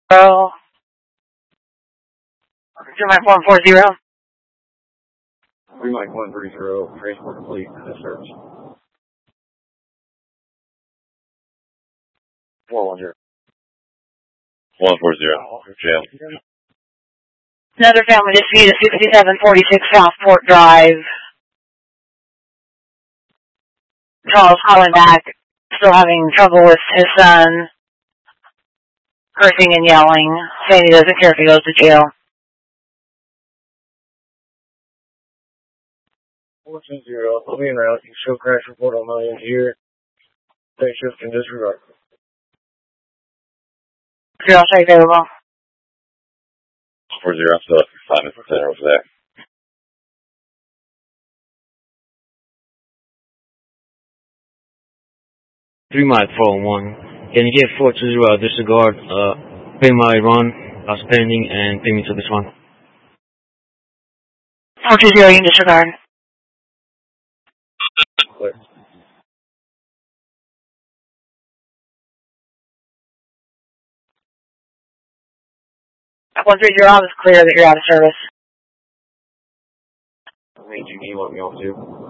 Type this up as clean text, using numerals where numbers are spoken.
Oh. Mike 140. 3 Mike 130, transport complete, search. 410. 140, jail. Another family dispute at 6746 Southport Drive. Charles calling back, still having trouble with his son, cursing and yelling, saying he doesn't care if he goes to jail. 420, clean route, you show crash report on my end here. Thank shift and disregard. Zero, check available. 40, I'm still at 5 minutes center over there. Three Mike 401. Can you get 420 disregard, pay my run, outstanding, and pay me to this one? 420, you can disregard. Clear. 130, it's clear that you're out of service. Range you need, let me off too.